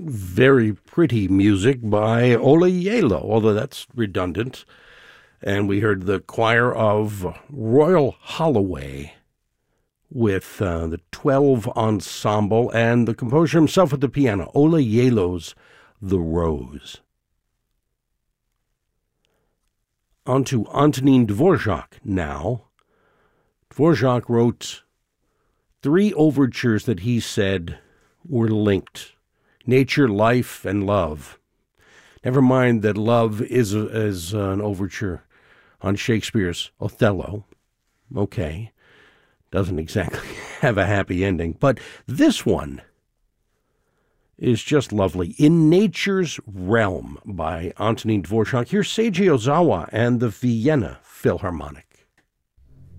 very pretty music by Ola Yalo, although that's redundant. And we heard the choir of Royal Holloway with the 12 Ensemble and the composer himself at the piano, Ola Yalo's The Rose. On to Antonin Dvorak now. Dvorak wrote 3 overtures that he said were linked: nature, life, and love. Never mind that love is an overture on Shakespeare's Othello. Okay, doesn't exactly have a happy ending, but this one is just lovely. In Nature's Realm by Antonin Dvorak. Here's Seiji Ozawa and the Vienna Philharmonic.